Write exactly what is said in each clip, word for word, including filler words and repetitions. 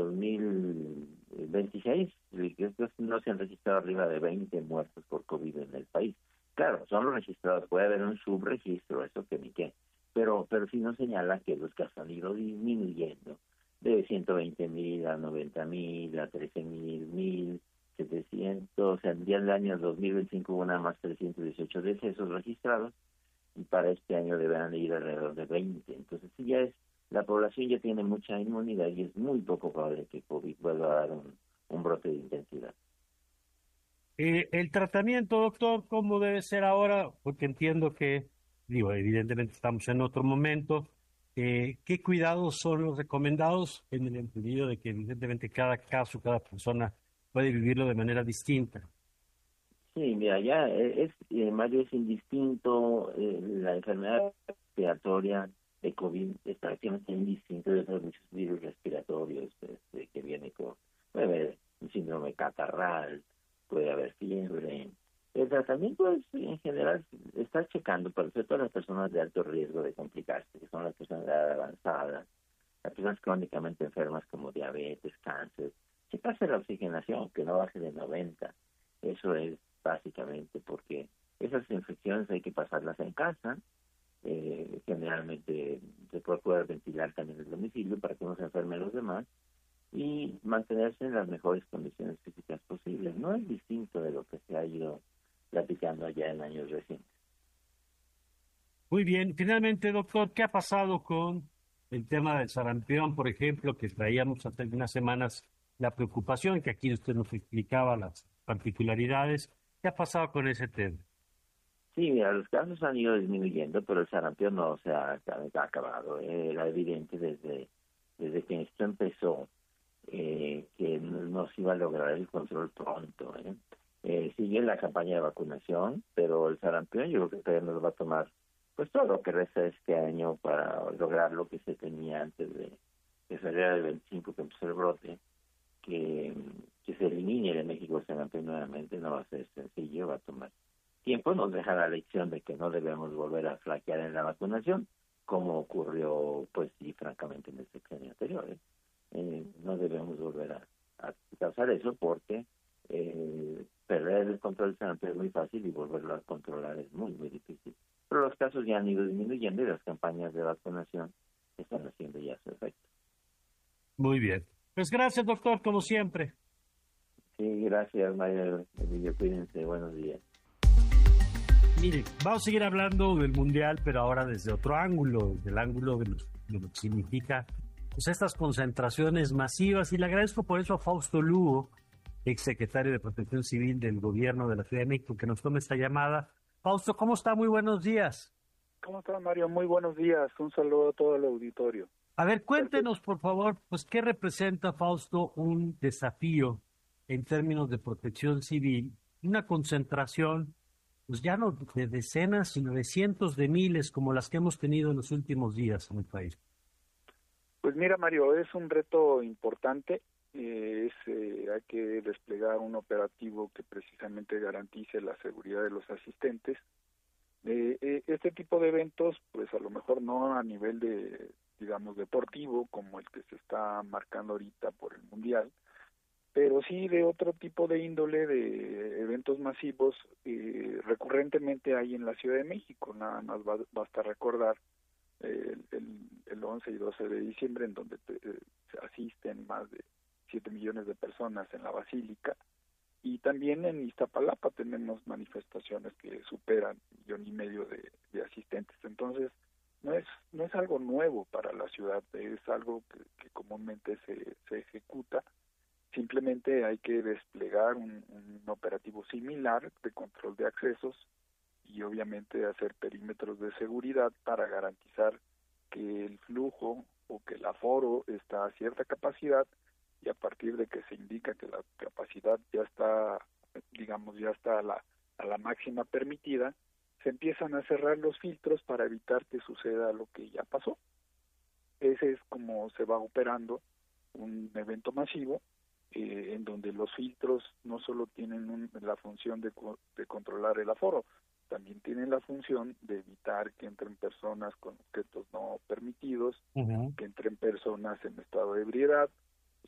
dos mil veintiséis estos no se han registrado arriba de veinte muertos por COVID en el país. Claro, son los registrados, puede haber un subregistro, eso que ni qué, pero, pero sí nos señala que los casos han ido disminuyendo de ciento veinte mil a noventa mil, a trece mil, mil setecientos, o sea, en el año dos mil veinticinco hubo nada más trescientos dieciocho decesos registrados, y para este año deberán ir alrededor de veinte. Entonces, sí, ya es, la población ya tiene mucha inmunidad y es muy poco probable que COVID vuelva a dar un, un brote de intensidad. Eh, el tratamiento, doctor, ¿cómo debe ser ahora? Porque entiendo que, digo, evidentemente estamos en otro momento. Eh, ¿qué cuidados son los recomendados en el entendido de que evidentemente cada caso, cada persona puede vivirlo de manera distinta? Sí, mira, ya eh, es, eh, Mario, es indistinto, eh, la enfermedad respiratoria de COVID es prácticamente indistinto de otros muchos virus respiratorios, este, que viene con, puede haber un síndrome catarral, puede haber fiebre. El tratamiento es, en general, está checando, pero sobre todo las personas de alto riesgo de complicarse, que son las personas de edad avanzada, las personas crónicamente enfermas como diabetes, cáncer. Checarse la oxigenación, que no baje de noventa. Eso es básicamente porque esas infecciones hay que pasarlas en casa. Eh, generalmente se procura ventilar también el domicilio para que no se enfermen los demás y mantenerse en las mejores condiciones físicas posibles. No es distinto de lo que se ha ido platicando allá en años recientes. Muy bien. Finalmente, doctor, ¿qué ha pasado con el tema del sarampión, por ejemplo, que traíamos hace unas semanas la preocupación, que aquí usted nos explicaba las particularidades? ¿Qué ha pasado con ese tema? Sí, mira, los casos han ido disminuyendo, pero el sarampión no se ha, ha acabado. Eh, Era evidente desde, desde que esto empezó eh, que no, no se iba a lograr el control pronto. ¿eh? Eh, sigue la campaña de vacunación, pero el sarampión yo creo que todavía nos va a tomar pues todo lo que resta de este año para lograr lo que se tenía antes de, de febrero del veinticinco que empezó el brote, que, que se elimine de México el sarampión nuevamente. No va a ser sencillo, va a tomar tiempo. Nos deja la lección de que no debemos volver a flaquear en la vacunación, como ocurrió, pues sí, francamente, en el sexenio anterior. ¿eh? Eh, no debemos volver a, a causar eso porque eh, perder el control del sarampión es muy fácil y volverlo a controlar es muy, muy difícil. Pero los casos ya han ido disminuyendo y las campañas de vacunación están haciendo ya su efecto. Muy bien. Pues gracias, doctor, como siempre. Sí, gracias, María Emilio. Cuídense. Buenos días. Mire, vamos a seguir hablando del Mundial, pero ahora desde otro ángulo, del ángulo de, los- de lo que significa pues, estas concentraciones masivas. Y le agradezco por eso a Fausto Lugo, exsecretario de Protección Civil del Gobierno de la Ciudad de México, que nos tome esta llamada. Fausto, ¿cómo está? Muy buenos días. ¿Cómo estás, Mario? Muy buenos días. Un saludo a todo el auditorio. A ver, Perfecto. cuéntenos, por favor, pues, ¿qué representa, Fausto, un desafío en términos de protección civil? Una concentración, pues ya no de decenas, sino de cientos de miles, como las que hemos tenido en los últimos días en el país. Pues mira, Mario, es un reto importante. Eh, es, eh, hay que desplegar un operativo que precisamente garantice la seguridad de los asistentes. Eh, eh, este tipo de eventos, pues a lo mejor no a nivel de, digamos, deportivo, como el que se está marcando ahorita por el Mundial, pero sí de otro tipo de índole, de eventos masivos, eh, recurrentemente hay en la Ciudad de México. Nada más ba- basta recordar eh, el, el, el once y doce de diciembre, en donde te- eh, se asisten más de siete millones de personas en la Basílica, y también en Iztapalapa tenemos manifestaciones que superan un millón y medio de, de asistentes. Entonces, no es no es algo nuevo para la ciudad, es algo que, que comúnmente se, se ejecuta. Simplemente hay que desplegar un, un operativo similar de control de accesos y obviamente hacer perímetros de seguridad para garantizar que el flujo o que el aforo está a cierta capacidad, y a partir de que se indica que la capacidad ya está, digamos, ya está a la, a la máxima permitida, se empiezan a cerrar los filtros para evitar que suceda lo que ya pasó. Ese es como se va operando un evento masivo, eh, en donde los filtros no solo tienen un, la función de, de controlar el aforo, también tienen la función de evitar que entren personas con objetos no permitidos, Ujú. que entren personas en estado de ebriedad,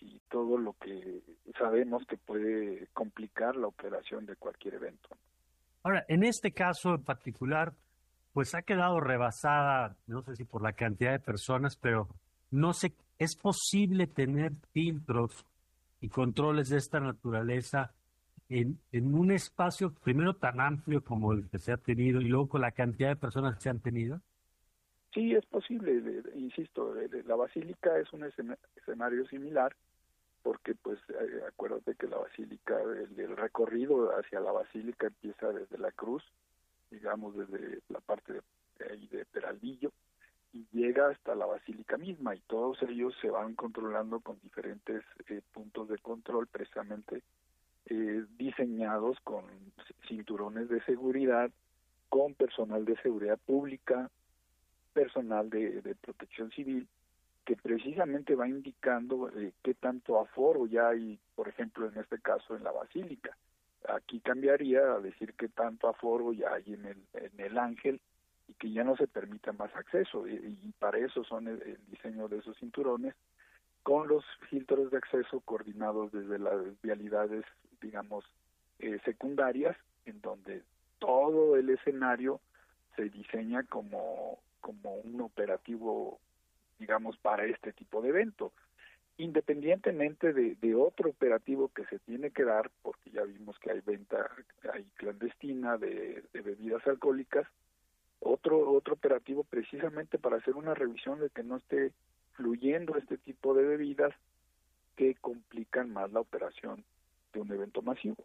y todo lo que sabemos que puede complicar la operación de cualquier evento. Ahora, en este caso en particular, pues ha quedado rebasada, no sé si por la cantidad de personas, pero no sé, ¿es posible tener filtros y controles de esta naturaleza en, en un espacio primero tan amplio como el que se ha tenido y luego con la cantidad de personas que se han tenido? Sí, es posible, de, de, insisto, de, de, la Basílica es un escena, escenario similar, porque pues eh, acuérdate que la Basílica, el, el recorrido hacia la Basílica empieza desde la Cruz, digamos desde la parte de, de ahí de Peralvillo, y llega hasta la Basílica misma, y todos ellos se van controlando con diferentes eh, puntos de control, precisamente eh, diseñados con cinturones de seguridad, con personal de seguridad pública, personal de, de protección civil, que precisamente va indicando eh, qué tanto aforo ya hay, por ejemplo, en este caso en la Basílica. Aquí cambiaría a decir qué tanto aforo ya hay en el, en el Ángel y que ya no se permita más acceso, y, y para eso son el, el diseño de esos cinturones, con los filtros de acceso coordinados desde las vialidades, digamos, eh, secundarias, en donde todo el escenario se diseña como como un operativo, digamos, para este tipo de evento, independientemente de, de otro operativo que se tiene que dar, porque ya vimos que hay venta, hay clandestina de, de bebidas alcohólicas, otro otro operativo precisamente para hacer una revisión de que no esté fluyendo este tipo de bebidas que complican más la operación de un evento masivo.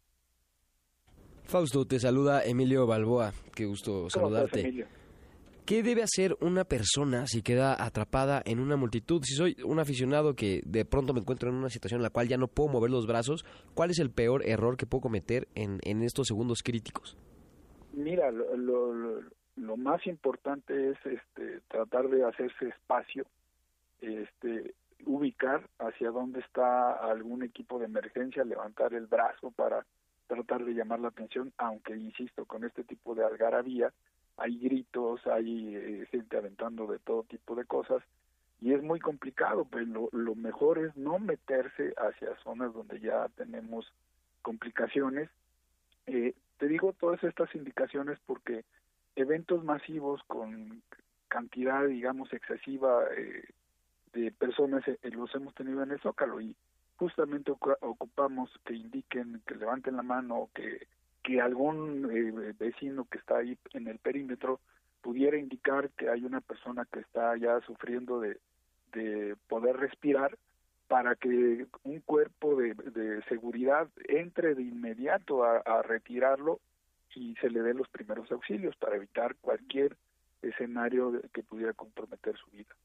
Fausto, te saluda Emilio Balboa, qué gusto saludarte. ¿Cómo estás, Emilio? ¿Qué debe hacer una persona si queda atrapada en una multitud? Si soy un aficionado que de pronto me encuentro en una situación en la cual ya no puedo mover los brazos, ¿cuál es el peor error que puedo cometer en, en estos segundos críticos? Mira, lo, lo, lo más importante es este, tratar de hacerse espacio, este, ubicar hacia dónde está algún equipo de emergencia, levantar el brazo para tratar de llamar la atención, aunque, insisto, con este tipo de algarabía, hay gritos, hay eh, gente aventando de todo tipo de cosas, y es muy complicado, pues lo, lo mejor es no meterse hacia zonas donde ya tenemos complicaciones. Eh, te digo todas estas indicaciones porque eventos masivos con cantidad, digamos, excesiva eh, de personas eh, los hemos tenido en el Zócalo, y justamente ocupamos que indiquen, que levanten la mano, que que algún eh, vecino que está ahí en el perímetro pudiera indicar que hay una persona que está ya sufriendo de, de poder respirar, para que un cuerpo de, de seguridad entre de inmediato a, a retirarlo y se le dé los primeros auxilios para evitar cualquier escenario que pudiera comprometer su vida.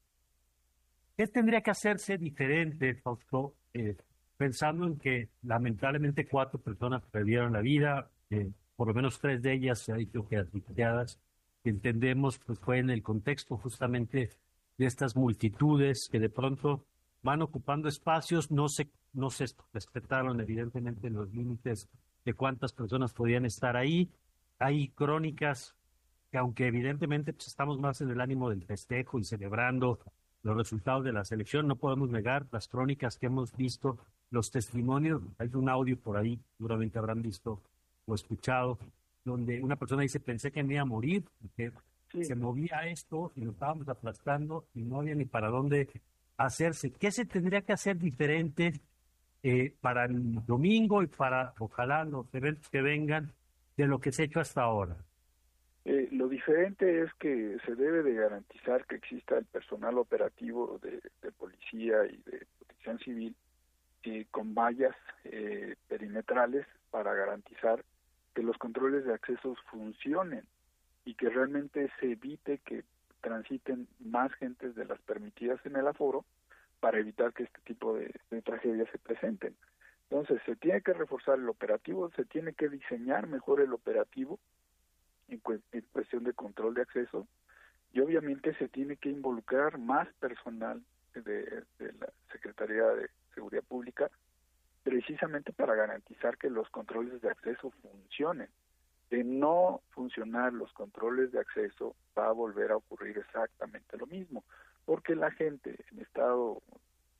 ¿Qué tendría que hacerse diferente, Fausto? Eh, pensando en que lamentablemente cuatro personas perdieron la vida, eh, por lo menos tres de ellas se ha dicho que asfixiadas, que entendemos pues fue en el contexto justamente de estas multitudes que de pronto van ocupando espacios, no se, no se respetaron evidentemente los límites de cuántas personas podían estar ahí. Hay crónicas que aunque evidentemente pues, estamos más en el ánimo del festejo y celebrando los resultados de la selección, no podemos negar las crónicas que hemos visto, los testimonios. Hay un audio por ahí, seguramente habrán visto o escuchado, donde una persona dice, pensé que me iba a morir, porque sí, se movía esto y lo estábamos aplastando y no había ni para dónde hacerse. ¿Qué se tendría que hacer diferente eh, para el domingo y para, ojalá, los eventos que vengan de lo que se ha hecho hasta ahora? Eh, lo diferente es que se debe de garantizar que exista el personal operativo de, de policía y de protección civil eh, con vallas eh, perimetrales para garantizar que los controles de accesos funcionen y que realmente se evite que transiten más gentes de las permitidas en el aforo para evitar que este tipo de, de tragedias se presenten. Entonces se tiene que reforzar el operativo, se tiene que diseñar mejor el operativo en, cu en cuestión de control de acceso, y obviamente se tiene que involucrar más personal de, de la Secretaría de Seguridad Pública precisamente para garantizar que los controles de acceso funcionen. De no funcionar los controles de acceso va a volver a ocurrir exactamente lo mismo, porque la gente en estado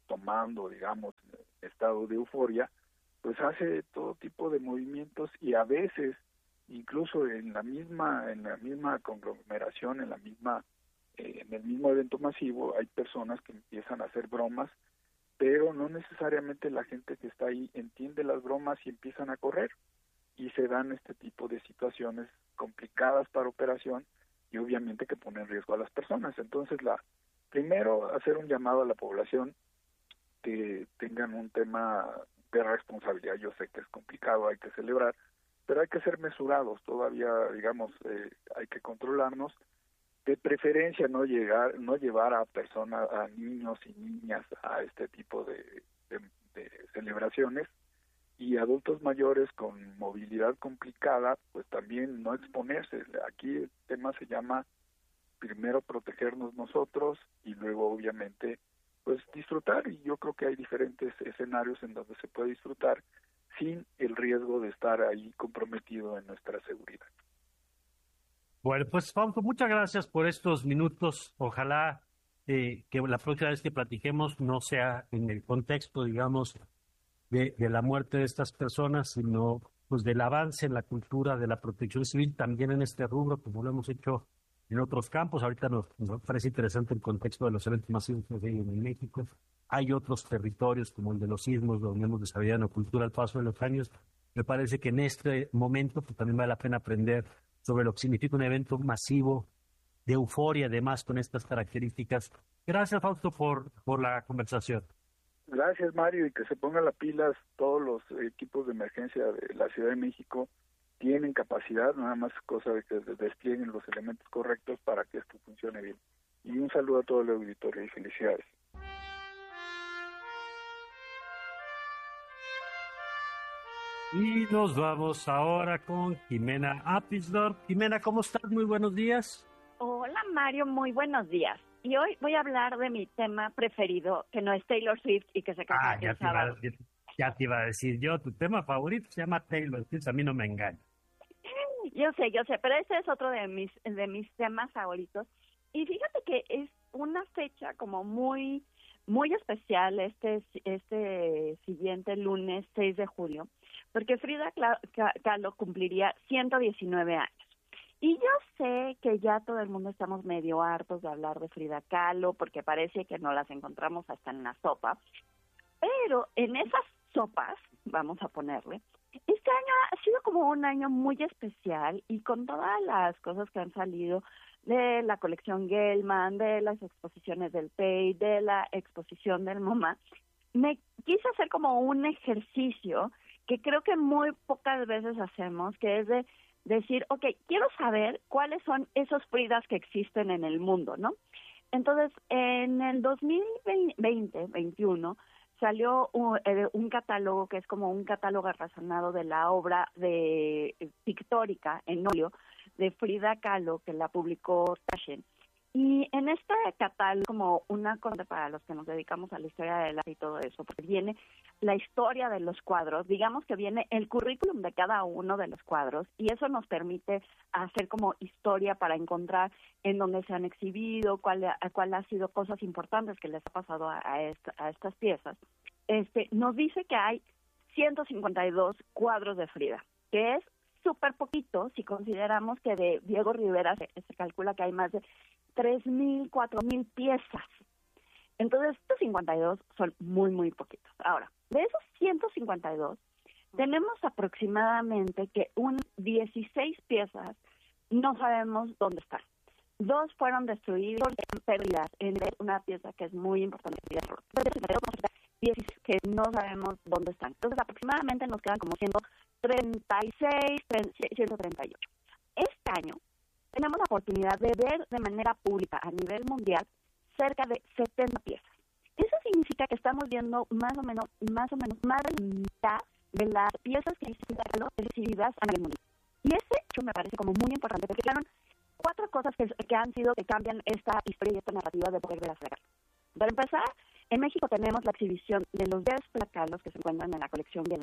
tomando, digamos, estado de euforia, pues hace todo tipo de movimientos y a veces incluso en la misma en la misma conglomeración, en la misma eh, en el mismo evento masivo hay personas que empiezan a hacer bromas, pero no necesariamente la gente que está ahí entiende las bromas y empiezan a correr y se dan este tipo de situaciones complicadas para operación y obviamente que ponen en riesgo a las personas. Entonces, la primero hacer un llamado a la población que tengan un tema de responsabilidad. Yo sé que es complicado, hay que celebrar, pero hay que ser mesurados, todavía, digamos, eh, hay que controlarnos, de preferencia no llegar, no llevar a personas, a niños y niñas a este tipo de, de, de celebraciones, y adultos mayores con movilidad complicada, pues también no exponerse. Aquí el tema se llama primero protegernos nosotros y luego obviamente pues disfrutar, y yo creo que hay diferentes escenarios en donde se puede disfrutar sin el riesgo de estar ahí comprometido en nuestra seguridad. Bueno, pues Fausto, muchas gracias por estos minutos. Ojalá eh, que la próxima vez que platiquemos no sea en el contexto, digamos, de, de la muerte de estas personas, sino pues del avance en la cultura de la protección civil, también en este rubro, como lo hemos hecho en otros campos. Ahorita nos, nos parece interesante el contexto de los eventos masivos que hay en México. Hay otros territorios, como el de los sismos, donde hemos desarrollado una cultura al paso de los años. Me parece que en este momento pues, también vale la pena aprender sobre lo que significa un evento masivo de euforia, además con estas características. Gracias, Fausto, por, por la conversación. Gracias, Mario, y que se pongan las pilas. Todos los equipos de emergencia de la Ciudad de México tienen capacidad, nada más cosa de que desplieguen los elementos correctos para que esto funcione bien. Y un saludo a todo el auditorio y felicidades. Y nos vamos ahora con Jimena Apisdorf. Jimena, ¿cómo estás? Muy buenos días. Hola, Mario, muy buenos días. Y hoy voy a hablar de mi tema preferido, que no es Taylor Swift y que se casa ah, el ya sábado. Te iba, ya te iba a decir yo, tu tema favorito se llama Taylor Swift, a mí no me engaña. Yo sé, yo sé, pero ese es otro de mis de mis temas favoritos. Y fíjate que es una fecha como muy muy especial este este siguiente lunes seis de julio, porque Frida Kahlo cumpliría ciento diecinueve años. Y yo sé que ya todo el mundo estamos medio hartos de hablar de Frida Kahlo, porque parece que no las encontramos hasta en la sopa, pero en esas sopas, vamos a ponerle, este año ha sido como un año muy especial, y con todas las cosas que han salido de la colección Gelman, de las exposiciones del P E I, de la exposición del MoMA, me quise hacer como un ejercicio que creo que muy pocas veces hacemos, que es de decir, ok, quiero saber cuáles son esos Fridas que existen en el mundo, ¿no? Entonces, en el dos mil veinte, veintiuno, salió un, eh, un catálogo que es como un catálogo razonado de la obra de pictórica en óleo de Frida Kahlo, que la publicó Taschen. Y en este catálogo, como una cosa para los que nos dedicamos a la historia del arte y todo eso, porque viene la historia de los cuadros, digamos que viene el currículum de cada uno de los cuadros, y eso nos permite hacer como historia para encontrar en dónde se han exhibido, cuál, cuál ha sido cosas importantes que les ha pasado a, a, esta, a estas piezas. Este, nos dice que hay ciento cincuenta y dos cuadros de Frida, que es súper poquito si consideramos que de Diego Rivera se, se calcula que hay más de tres mil, cuatro mil piezas. Entonces, estos cincuenta y dos son muy, muy poquitos. Ahora, de esos ciento cincuenta y dos, tenemos aproximadamente que un dieciséis piezas no sabemos dónde están. Dos fueron destruidas, perdidas, en una pieza que es muy importante, que no sabemos dónde están. Entonces, aproximadamente nos quedan como ciento treinta y seis, ciento treinta y ocho. Este año tenemos la oportunidad de ver de manera pública a nivel mundial cerca de setenta piezas. Eso significa que estamos viendo más o menos, más o menos, más de la mitad de las piezas que existen exhibidas a nivel mundial. Y ese hecho me parece como muy importante, porque claro, cuatro cosas que, que han sido que cambian esta historia y esta narrativa de poder ver a Frida Kahlo. Para empezar, en México tenemos la exhibición de los diez placalos que se encuentran en la colección Gelman,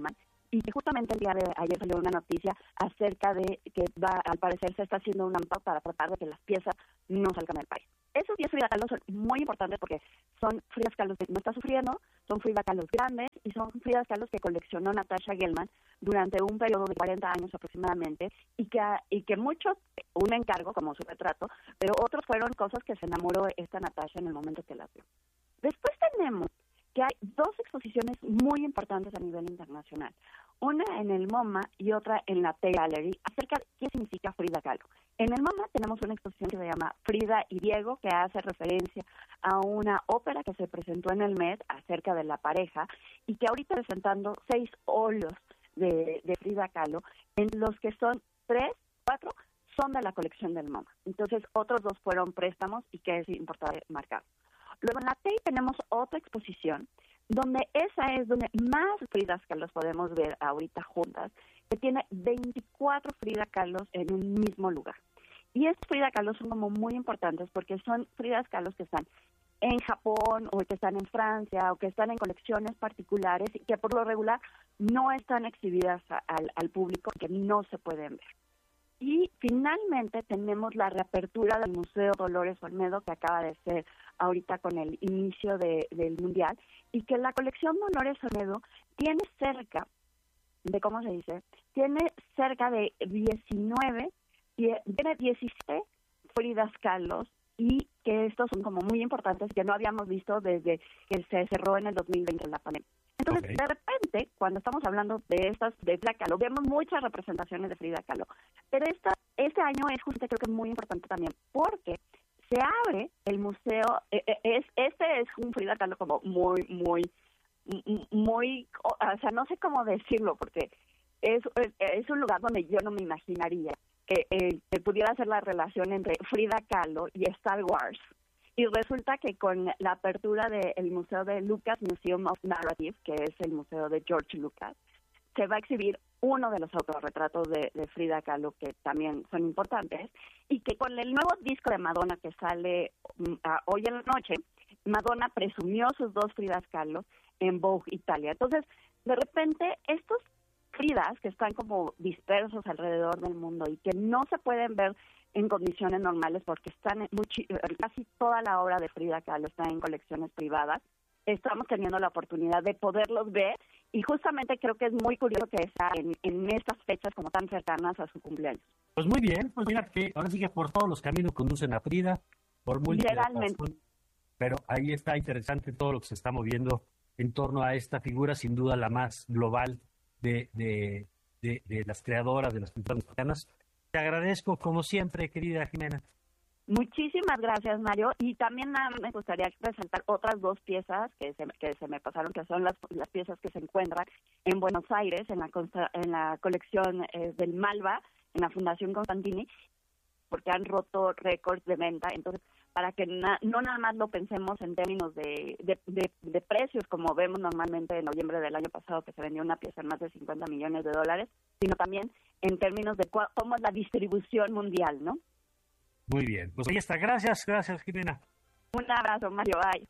y que justamente el día de ayer salió una noticia acerca de que va, al parecer se está haciendo un amparo para tratar de que las piezas no salgan del país. Esos diez Frida Kahlo son muy importantes porque son Frida Kahlo que no está sufriendo, son Frida Kahlo grandes y son Frida Kahlo que coleccionó Natasha Gelman durante un periodo de cuarenta años aproximadamente y que, y que muchos, un encargo como su retrato, pero otros fueron cosas que se enamoró esta Natasha en el momento que las vio. Después tenemos que hay dos exposiciones muy importantes a nivel internacional, una en el MoMA y otra en la Tate Gallery, acerca de qué significa Frida Kahlo. En el MoMA tenemos una exposición que se llama Frida y Diego, que hace referencia a una ópera que se presentó en el Met acerca de la pareja y que ahorita presentando seis óleos de, de Frida Kahlo, en los que son tres, cuatro, son de la colección del MoMA. Entonces, otros dos fueron préstamos y que es importante marcar. Luego en la Tate tenemos otra exposición, donde esa es donde más Fridas Kahlos podemos ver ahorita juntas, que tiene veinticuatro Frida Kahlos en un mismo lugar. Y estos Frida Kahlos son como muy importantes porque son Fridas Kahlos que están en Japón o que están en Francia o que están en colecciones particulares y que por lo regular no están exhibidas a, al, al público, que no se pueden ver. Y finalmente tenemos la reapertura del Museo Dolores Olmedo, que acaba de ser ahorita con el inicio de, del Mundial, y que la colección Dolores Olmedo tiene cerca de, ¿cómo se dice? Tiene cerca de diecinueve, tiene diecisiete Fridas Kahlos, y que estos son como muy importantes, que no habíamos visto desde que se cerró en el dos mil veinte en la pandemia. Entonces, okay. De repente, cuando estamos hablando de estas, de Frida Kahlo, vemos muchas representaciones de Frida Kahlo, pero esta, este año es justo, creo que muy importante también, porque se abre el museo, eh, es este es un Frida Kahlo como muy, muy, muy, o sea, no sé cómo decirlo, porque es, es, es un lugar donde yo no me imaginaría que, eh, que pudiera ser la relación entre Frida Kahlo y Star Wars. Y resulta que con la apertura del Museo de Lucas Museum of Narrative, que es el museo de George Lucas, se va a exhibir uno de los autorretratos de, de Frida Kahlo, que también son importantes, y que con el nuevo disco de Madonna que sale uh, hoy en la noche, Madonna presumió sus dos Fridas Kahlo en Vogue Italia. Entonces, de repente, estos Fridas que están como dispersos alrededor del mundo y que no se pueden ver en condiciones normales porque están muchi- casi toda la obra de Frida Kahlo está en colecciones privadas, estamos teniendo la oportunidad de poderlos ver y justamente creo que es muy curioso que está en, en estas fechas como tan cercanas a su cumpleaños. Pues muy bien, pues mira que ahora sí que por todos los caminos conducen a Frida, por muy legalmente. Pero ahí está interesante todo lo que se está moviendo en torno a esta figura, sin duda la más global de, de, de, de las creadoras de las pinturas mexicanas. Te agradezco, como siempre, querida Jimena. Muchísimas gracias, Mario. Y también me gustaría resaltar otras dos piezas que se, que se me pasaron, que son las, las piezas que se encuentran en Buenos Aires, en la, en la colección eh, del Malva, en la Fundación Constantini, porque han roto récords de venta. Entonces, para que na, no nada más lo pensemos en términos de, de, de, de precios, como vemos normalmente en noviembre del año pasado, que se vendió una pieza en más de cincuenta millones de dólares, sino también en términos de cua, cómo es la distribución mundial, ¿no? Muy bien, pues ahí está. Gracias, gracias, Jimena. Un abrazo, Mario. Bye.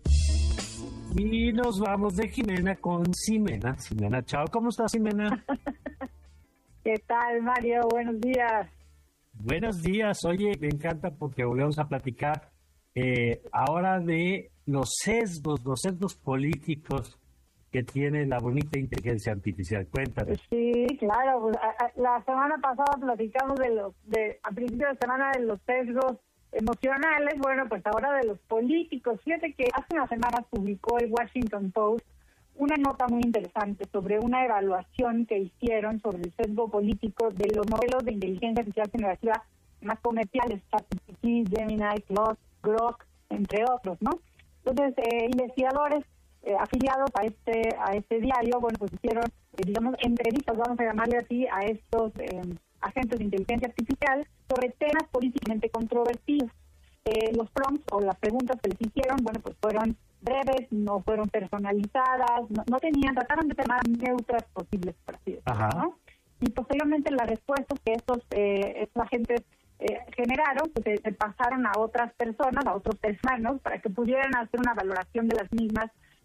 Y nos vamos de Jimena con Ximena. Ximena, chao. ¿Cómo estás, Ximena? ¿Qué tal, Mario? Buenos días. Buenos días. Oye, me encanta porque volvemos a platicar eh, ahora de los sesgos, los sesgos políticos que tiene la bonita inteligencia artificial. Cuéntame. Sí, claro. Pues, a, a, la semana pasada platicamos de los, de, a principio de semana de los sesgos emocionales. Bueno, pues ahora de los políticos. Fíjate que hace unas semanas publicó el Washington Post una nota muy interesante sobre una evaluación que hicieron sobre el sesgo político de los modelos de inteligencia artificial generativa más comerciales, ChatGPT, Gemini, Claude, Grok, entre otros, ¿no? Entonces, eh, investigadores eh, afiliados a este a este diario, bueno, pues hicieron, eh, digamos, entrevistas, vamos a llamarle así, a estos eh, agentes de inteligencia artificial sobre temas políticamente controvertidos. Eh, los prompts o las preguntas que les hicieron, bueno, pues fueron breves, no fueron personalizadas, no, no tenían, trataron de ser más neutras posibles, por así decirlo, ¿no? Y posteriormente las respuestas que estos, eh, estos agentes eh, generaron, pues se, se pasaron a otras personas, a otros seres humanos, para que pudieran hacer una valoración de las mismas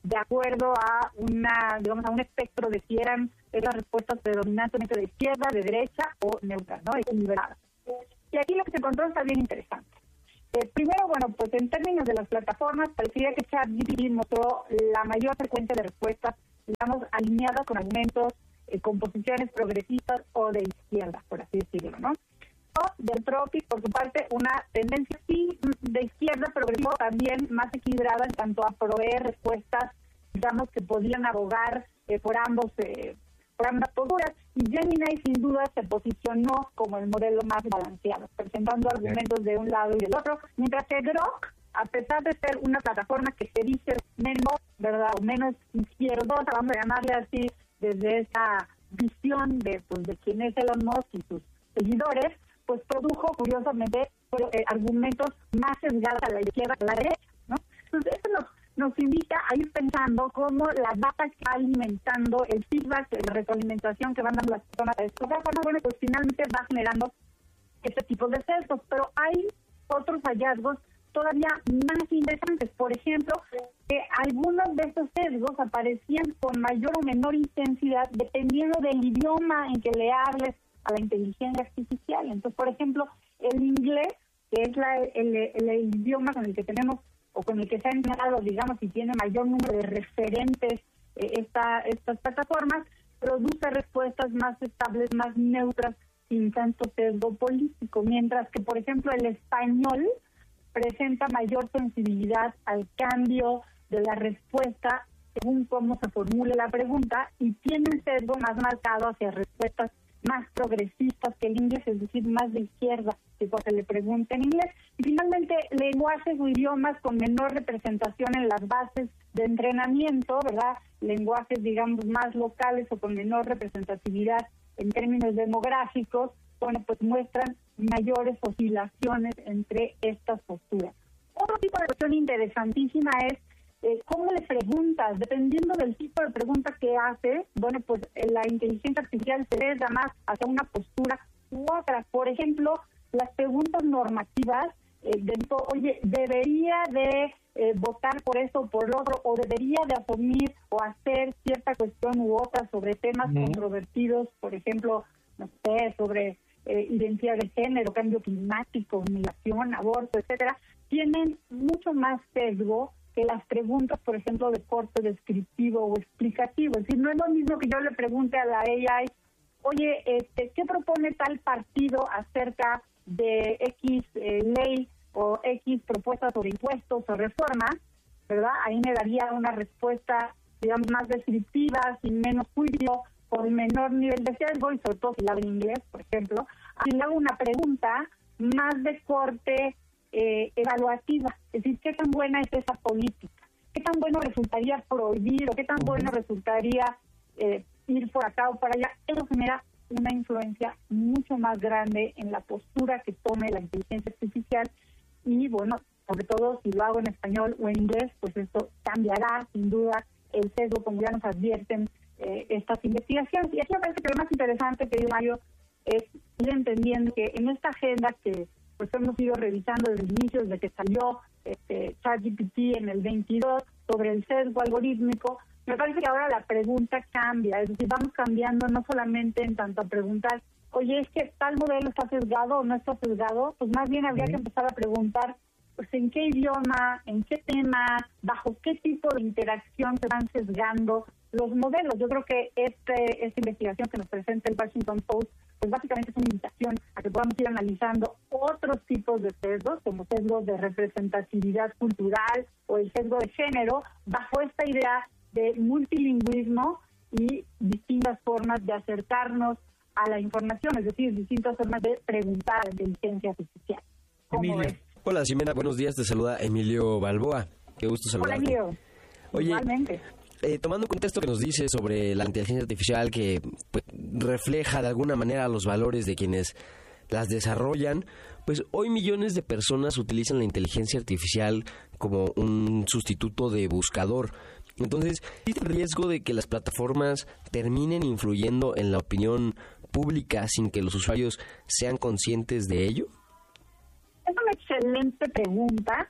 de acuerdo a una, digamos, a un espectro de si eran las respuestas predominantemente de izquierda, de derecha o neutral, ¿no? Equilibradas. Y aquí lo que se encontró está bien interesante. Eh, primero, bueno, pues en términos de las plataformas, parecía que ChatGPT mostró la mayor frecuencia de respuestas, digamos, alineadas con argumentos, eh, con posiciones progresistas o de izquierda, por así decirlo, ¿no? O de Anthropic, por su parte, una tendencia sí de izquierda, pero también más equilibrada en tanto a proveer respuestas, digamos, que podían abogar eh, por ambos eh, por ambas posturas. Y Gemini, sin duda, se posicionó como el modelo más balanceado, presentando argumentos de un lado y del otro, mientras que Grok, a pesar de ser una plataforma que se dice menos, ¿verdad?, o menos izquierdosa, vamos a llamarle así, desde esa visión de, pues, de quién es Elon Musk y sus seguidores, pues produjo, curiosamente, eh, argumentos más sesgados a la izquierda que a la derecha, ¿no? Entonces, eso nos, nos invita a ir pensando cómo la data que va alimentando el feedback, la retroalimentación que van dando las personas a estos plataformas, bueno, pues finalmente va generando este tipo de sesgos. Pero hay otros hallazgos todavía más interesantes. Por ejemplo, que algunos de estos sesgos aparecían con mayor o menor intensidad dependiendo del idioma en que le hables a la inteligencia artificial. Entonces, por ejemplo, el inglés, que es la, el, el, el idioma con el que tenemos o con el que se ha entrenado, digamos, y tiene mayor número de referentes eh, esta, estas plataformas, produce respuestas más estables, más neutras, sin tanto sesgo político, mientras que, por ejemplo, el español presenta mayor sensibilidad al cambio de la respuesta según cómo se formule la pregunta y tiene un sesgo más marcado hacia respuestas más progresistas que el inglés, es decir, más de izquierda que cuando se le pregunta en inglés. Y finalmente, lenguajes o idiomas con menor representación en las bases de entrenamiento, ¿verdad? Lenguajes, digamos, más locales o con menor representatividad en términos demográficos, bueno, pues muestran mayores oscilaciones entre estas posturas. Otro tipo de cuestión interesantísima es eh, cómo le preguntas, dependiendo del tipo de pregunta que haces, bueno, pues eh, la inteligencia artificial se desda más hacia una postura u otra. Por ejemplo, las preguntas normativas, eh, de, oye, debería de eh, votar por esto o por lo otro, o debería de asumir o hacer cierta cuestión u otra sobre temas uh-huh. controvertidos, por ejemplo, no sé, sobre eh, identidad de género, cambio climático, migración, aborto, etcétera, tienen mucho más sesgo que las preguntas, por ejemplo, de corte descriptivo o explicativo. Es decir, no es lo mismo que yo le pregunte a la A I, oye, este, ¿qué propone tal partido acerca de X eh, ley o X propuestas sobre impuestos o reformas, ¿verdad? Ahí me daría una respuesta, digamos, más descriptiva, sin menos juicio, con menor nivel de sesgo, y sobre todo si la hablo en inglés, por ejemplo. Si le hago una pregunta más de corte eh, evaluativa, es decir, ¿qué tan buena es esa política? ¿Qué tan bueno resultaría prohibir o qué tan bueno resultaría eh, ir por acá o para allá? Eso genera una influencia mucho más grande en la postura que tome la inteligencia artificial y, bueno, sobre todo si lo hago en español o en inglés, pues esto cambiará sin duda el sesgo, como ya nos advierten eh, estas investigaciones. Y aquí me parece que lo más interesante, querido Mario, es ir entendiendo que en esta agenda que pues hemos ido revisando desde el inicio, desde que salió este, ChatGPT en el veintidós, sobre el sesgo algorítmico, me parece que ahora la pregunta cambia, es decir, vamos cambiando no solamente en tanto a preguntar, oye, es que tal modelo está sesgado o no está sesgado, pues más bien habría que empezar a preguntar, pues en qué idioma, en qué tema, bajo qué tipo de interacción se van sesgando los modelos. Yo creo que este esta investigación que nos presenta el Washington Post, pues básicamente es una invitación a que podamos ir analizando otros tipos de sesgos, como sesgos de representatividad cultural o el sesgo de género, bajo esta idea de multilingüismo y distintas formas de acercarnos a la información, es decir, distintas formas de preguntar a la inteligencia artificial. ¿Cómo ves? Hola, Ximena, buenos días, te saluda Emilio Balboa. Qué gusto saludarte. Hola, Emilio. Oye, igualmente. Eh, tomando en cuenta esto que nos dice sobre la inteligencia artificial que pues, refleja de alguna manera los valores de quienes las desarrollan, pues hoy millones de personas utilizan la inteligencia artificial como un sustituto de buscador. Entonces, ¿existe el riesgo de que las plataformas terminen influyendo en la opinión pública sin que los usuarios sean conscientes de ello? Es una excelente pregunta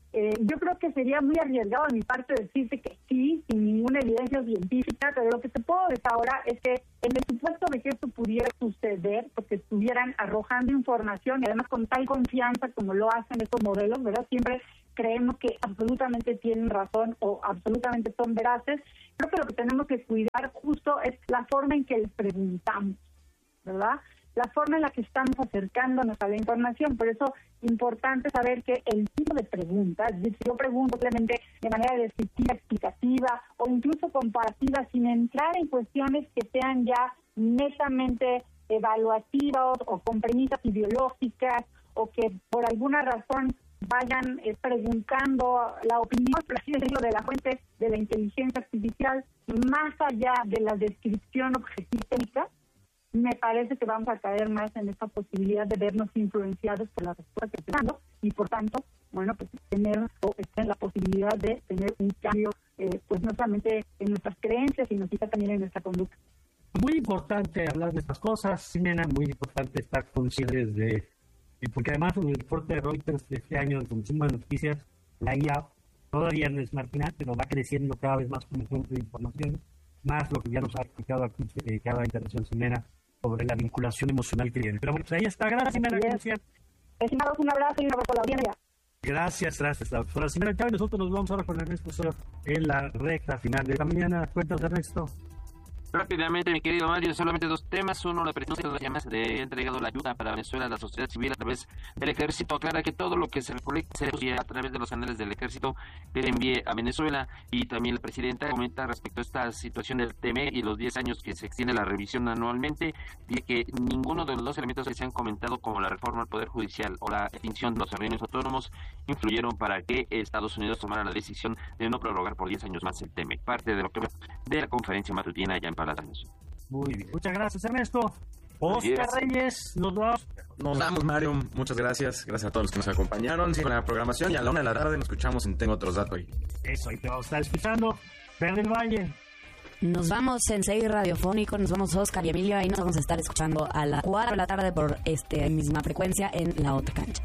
Eh, yo creo que sería muy arriesgado de mi parte decirte que sí, sin ninguna evidencia científica, pero lo que te puedo decir ahora es que en el supuesto de que esto pudiera suceder, porque estuvieran arrojando información y además con tal confianza como lo hacen estos modelos, ¿verdad? Siempre creemos que absolutamente tienen razón o absolutamente son veraces. Creo que lo que tenemos que cuidar justo es la forma en que les preguntamos, ¿verdad? La forma en la que estamos acercándonos a la información. Por eso es importante saber que el tipo de pregunta, es decir, si yo pregunto simplemente de manera descriptiva, explicativa o incluso comparativa, sin entrar en cuestiones que sean ya netamente evaluativas o con premisas ideológicas o que por alguna razón vayan eh, preguntando la opinión, por así decirlo, de la fuente de la inteligencia artificial más allá de la descripción objetiva, me parece que vamos a caer más en esta posibilidad de vernos influenciados por la respuesta que estoy dando y por tanto, bueno, pues tener o estar en la posibilidad de tener un cambio, eh, pues no solamente en nuestras creencias, sino quizá también en nuestra conducta. Muy importante hablar de estas cosas, Ximena, muy importante estar conscientes de, porque además en el reporte de Reuters de este año de consumo de noticias, la I A todavía no es marginal, pero va creciendo cada vez más como fuente de información, más lo que ya nos ha explicado aquí eh, cada intervención Ximena sobre la vinculación emocional que tiene. Pero bueno, pues ahí está. Gracias, Ximena. Gracias. Estimados, un abrazo y un abrazo a la audiencia. Gracias, gracias, la doctora Ximena Chávez. Nosotros nos vamos ahora con Ernesto Sosa en la recta final de la mañana. Cuéntanos, Ernesto. Rápidamente, mi querido Mario, solamente dos temas. Uno, la presidencia de las llamadas de entregado la ayuda para Venezuela a la sociedad civil a través del ejército. Aclara que todo lo que se recolecte se envíe a través de los canales del ejército que le envíe a Venezuela. Y también la presidenta comenta respecto a esta situación del T M E y los diez años que se extiende la revisión anualmente, y que ninguno de los dos elementos que se han comentado, como la reforma al Poder Judicial o la extinción de los organismos autónomos, influyeron para que Estados Unidos tomara la decisión de no prorrogar por diez años más el T M E. Parte de lo que de la conferencia matutina ya en Palacios. Muy bien, muchas gracias, Ernesto. Oscar Reyes, nos vamos. Nos vamos, Mario. Muchas gracias. Gracias a todos los que nos acompañaron. Sigan la programación y a la una de la tarde nos escuchamos en Tengo Otros Datos. Eso, ahí te vamos a estar escuchando. Ver del Valle. Nos vamos en Sensei Radiofónico, nos vamos Oscar y Emilio, ahí nos vamos a estar escuchando a las cuatro de la tarde por este misma frecuencia en La Otra Cancha.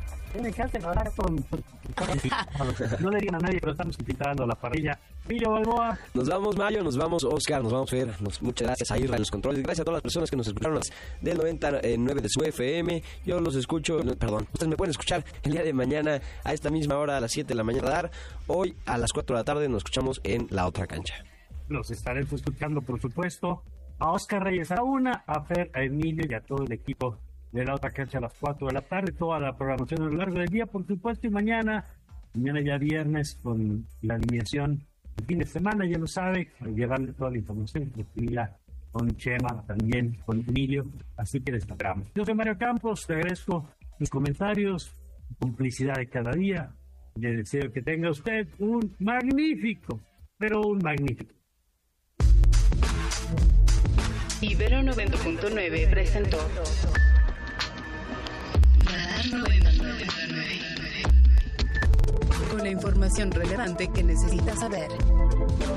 No le digan a nadie, pero estamos invitando a la parrilla. Emilio Balboa. Nos vamos, Mario, nos vamos, Oscar, nos vamos, Fer. Nos, muchas gracias a Irra en los controles. Gracias a todas las personas que nos escucharon del noventa y nueve de su F M. Yo los escucho, perdón, ustedes me pueden escuchar el día de mañana a esta misma hora, a las siete de la mañana. Hoy a las cuatro de la tarde nos escuchamos en La Otra Cancha. Los estaremos escuchando, por supuesto, a Oscar Reyes a la una, a Fer, a Emilio y a todo el equipo de La Otra Cancha a las cuatro de la tarde, toda la programación a lo largo del día, por supuesto, y mañana, mañana ya viernes, con la alineación el fin de semana, ya lo sabe, llevarle toda la información, con Chema, también con Emilio, así que les esperamos. Yo soy Mario Campos, te agradezco sus comentarios, complicidad de cada día, le deseo que tenga usted un magnífico, pero un magnífico. Ibero noventa punto nueve presentó con la información relevante que necesitas saber.